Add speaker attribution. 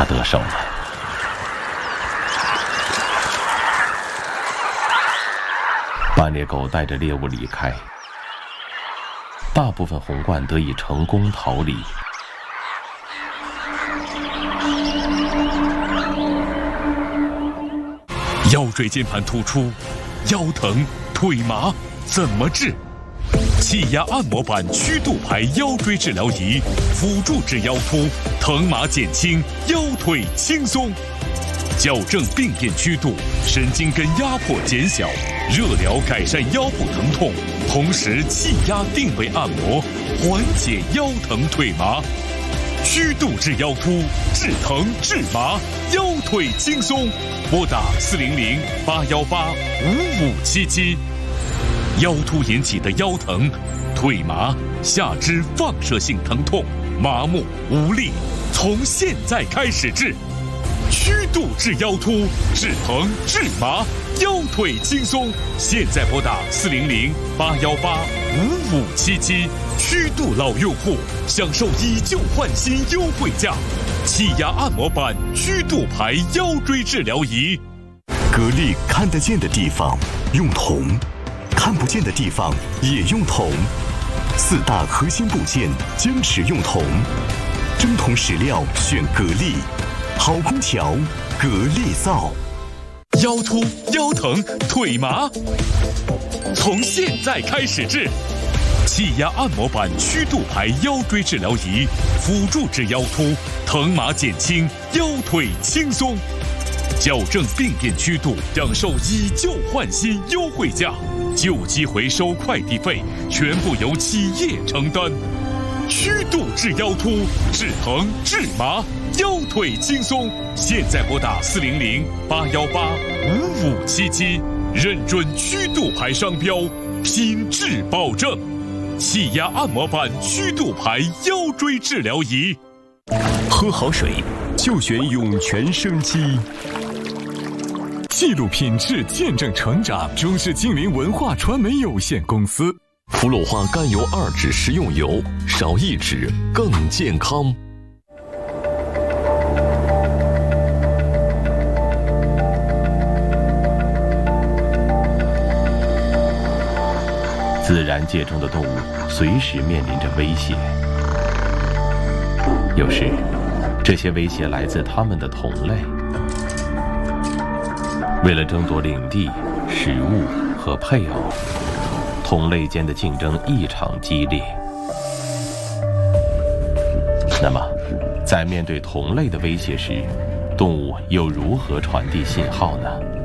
Speaker 1: 他得手了。斑鬣狗带着猎物离开，大部分红鹳得以成功逃离。
Speaker 2: 腰椎间盘突出、腰疼、腿麻怎么治？气压按摩板曲度牌腰椎治疗仪，辅助治腰突，疼麻减轻，腰腿轻松。矫正病变曲度，神经根压迫减小，热疗改善腰部疼痛，同时气压定位按摩，缓解腰疼腿麻。曲度治腰突，治疼治麻，腰腿轻松。拨打400-818-5577。腰突引起的腰疼、腿麻、下肢放射性疼痛、麻木无力，从现在开始治。曲度治腰突，治疼治麻，腰腿轻松。现在拨打400-818-5577。曲度老用户享受以旧换新优惠价，气压按摩板曲度牌腰椎治疗仪。
Speaker 3: 格力看得见的地方用铜，看不见的地方也用铜。4大核心部件坚持用铜，真铜实料选格力，好空调格力造。
Speaker 2: 腰突、腰疼、腿麻，从现在开始治。气压按摩板曲度牌腰椎治疗仪，辅助治腰突，疼麻减轻，腰腿轻松。矫正病变曲度，享受以旧换新优惠价，旧机回收快递费全部由企业承担。曲度治腰突，治疼治麻，腰腿轻松。现在拨打400-818-5577，认准曲度牌商标，品质保证。气压按摩板曲度牌腰椎治疗仪。
Speaker 3: 喝好水就选涌泉生机。
Speaker 4: 记录品质，见证成长。中视精灵文化传媒有限公司。
Speaker 3: 氟氯化甘油2酯食用油，少1酯更健康。
Speaker 1: 自然界中的动物随时面临着威胁，有时这些威胁来自它们的同类。为了争夺领地、食物和配偶，同类间的竞争异常激烈。那么，在面对同类的威胁时，动物又如何传递信号呢？